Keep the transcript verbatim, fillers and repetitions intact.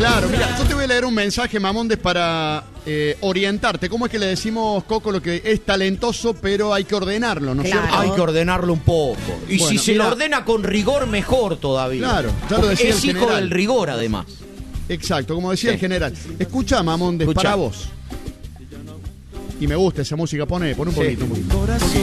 Claro, mira, yo te voy a leer un mensaje, Mamondes, para eh, orientarte. ¿Cómo es que le decimos, Coco, lo que es talentoso, pero hay que ordenarlo, ¿no es Claro. cierto? Hay que ordenarlo un poco. Y Bueno, si se mira. lo ordena con rigor, mejor todavía. Claro, ya lo Porque decía es el hijo general. del rigor, además. Exacto, como decía Sí. el general. Escucha, Mamondes, Escuchá. para vos. Y me gusta esa música, pone, pone un Sí. poquito, un poquito.